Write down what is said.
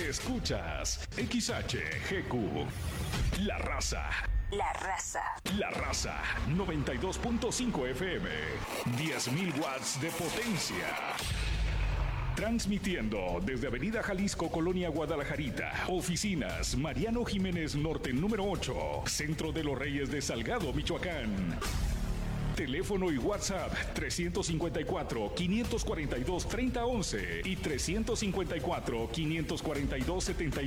Escuchas XHGQ. La Raza. La Raza. La Raza 92.5 FM. 10.000 watts de potencia. Transmitiendo desde Avenida Jalisco, Colonia Guadalajarita. Oficinas Mariano Jiménez Norte número 8. Centro de los Reyes de Salgado, Michoacán. Teléfono y WhatsApp 354-542-3011 y 354-542-71.